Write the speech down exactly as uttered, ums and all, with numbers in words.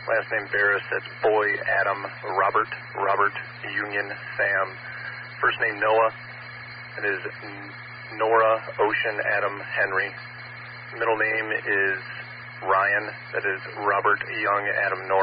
Last name Barris. That's Boy, Adam, Robert, Robert, Union, Sam. First name Noah. It is Nora, Ocean, Adam, Henry. Middle name is Ryan. That is Robert, Young, Adam, Nora.